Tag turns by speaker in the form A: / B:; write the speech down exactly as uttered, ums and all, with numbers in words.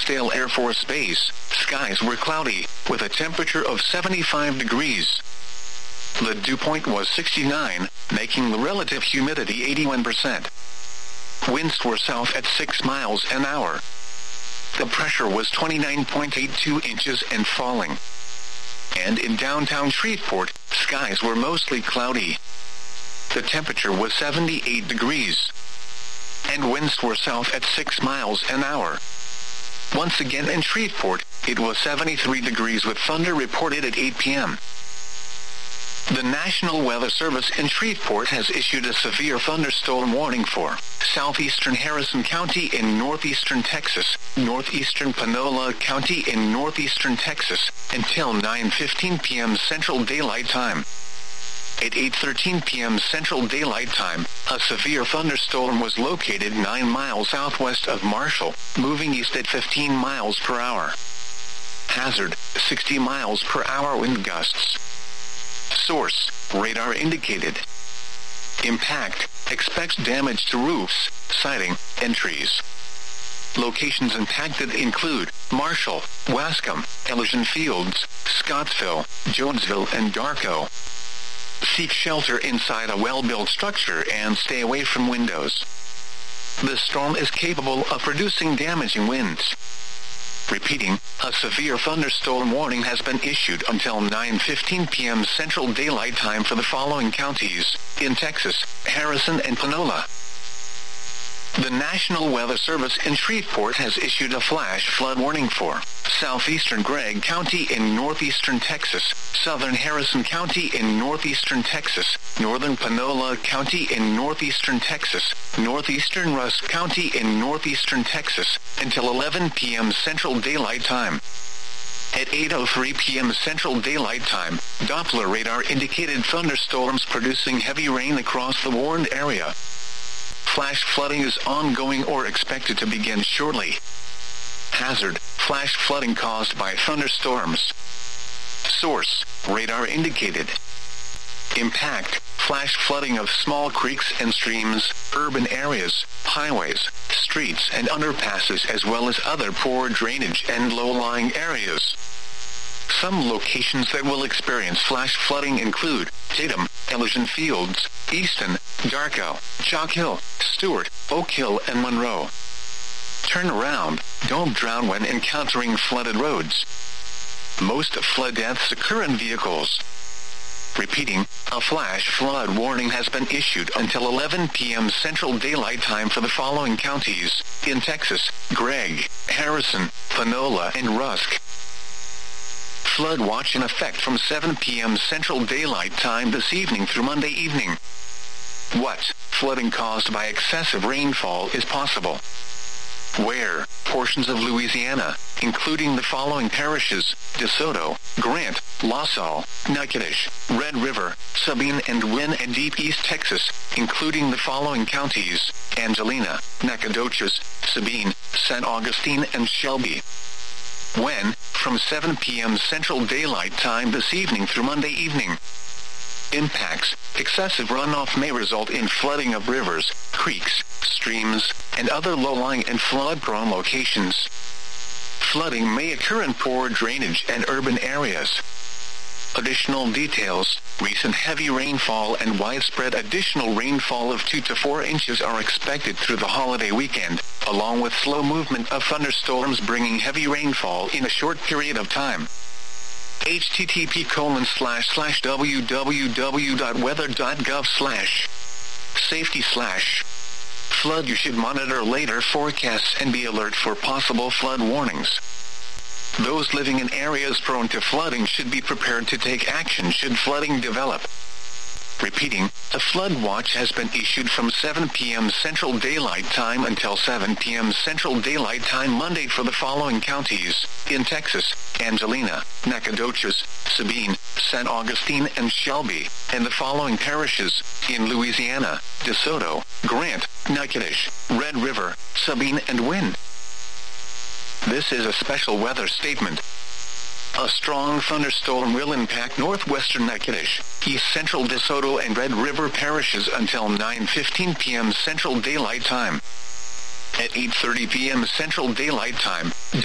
A: Scottsdale Air Force Base, skies were cloudy, with a temperature of seventy-five degrees. The dew point was sixty-nine, making the relative humidity eighty-one percent. Winds were south at six miles an hour. The pressure was twenty-nine point eight two inches and falling. And in downtown Shreveport, skies were mostly cloudy. The temperature was seventy-eight degrees. And winds were south at six miles an hour. Once again in Shreveport, it was seventy-three degrees with thunder reported at eight p m The National Weather Service in Shreveport has issued a severe thunderstorm warning for southeastern Harrison County in northeastern Texas, northeastern Panola County in northeastern Texas, until nine fifteen p m Central Daylight Time. At eight thirteen p m Central Daylight Time, a severe thunderstorm was located nine miles southwest of Marshall, moving east at fifteen miles per hour. Hazard, sixty miles per hour wind gusts. Source, radar indicated. Impact, expects damage to roofs, siding, and trees. Locations impacted include Marshall, Wascom, Elysian Fields, Scottsville, Jonesville, and Darko. Seek shelter inside a well-built structure and stay away from windows. The storm is capable of producing damaging winds. Repeating, a severe thunderstorm warning has been issued until nine fifteen p m Central Daylight Time for the following counties in Texas: Harrison and Panola. The National Weather Service in Shreveport has issued a flash flood warning for southeastern Gregg County in northeastern Texas, southern Harrison County in northeastern Texas, northern Panola County in northeastern Texas, northeastern Rusk County in northeastern Texas, until eleven p m Central Daylight Time. At eight oh three p m Central Daylight Time, Doppler radar indicated thunderstorms producing heavy rain across the warned area. Flash flooding is ongoing or expected to begin shortly. Hazard, flash flooding caused by thunderstorms. Source, radar indicated. Impact, flash flooding of small creeks and streams, urban areas, highways, streets and underpasses, as well as other poor drainage and low-lying areas. Some locations that will experience flash flooding include Tatum, Elysian Fields, Easton, Darko, Chalk Hill, Stewart, Oak Hill, and Monroe. Turn around, don't drown when encountering flooded roads. Most flood deaths occur in vehicles. Repeating, a flash flood warning has been issued until eleven p m Central Daylight Time for the following counties in Texas: Gregg, Harrison, Panola, and Rusk. Flood watch in effect from seven p m Central Daylight Time this evening through Monday evening. What flooding caused by excessive rainfall is possible? Where portions of Louisiana, including the following parishes: DeSoto, Grant, La Salle, Natchitoches, Red River, Sabine, and Wynn, and deep East Texas, including the following counties: Angelina, Nacogdoches, Sabine, San Augustine, and Shelby. When, from seven p m Central Daylight Time this evening through Monday evening. Impacts: excessive runoff may result in flooding of rivers, creeks, streams, and other low-lying and flood-prone locations. Flooding may occur in poor drainage and urban areas. Additional details: recent heavy rainfall and widespread additional rainfall of two to four inches are expected through the holiday weekend, along with slow movement of thunderstorms bringing heavy rainfall in a short period of time. http colon slash slash www dot weather dot gov slash safety slash flood. You should monitor later forecasts and be alert for possible flood warnings. Those living in areas prone to flooding should be prepared to take action should flooding develop. Repeating, a flood watch has been issued from seven p m Central Daylight Time until seven p m Central Daylight Time Monday for the following counties in Texas: Angelina, Nacogdoches, Sabine, San Augustine, and Shelby, and the following parishes in Louisiana: DeSoto, Grant, Natchitoches, Red River, Sabine, and Wynn. This is a special weather statement. A strong thunderstorm will impact northwestern Natchitoches, east central DeSoto, and Red River parishes until nine fifteen p m Central Daylight Time. At eight thirty p m Central Daylight Time,